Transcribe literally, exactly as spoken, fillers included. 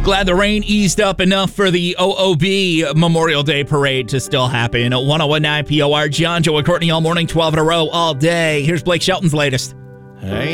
Glad the rain eased up enough for the O O B Memorial Day Parade to still happen. one oh one point nine P O R, John, Joe, and Courtney all morning, twelve in a row, all day. Here's Blake Shelton's latest. Hey.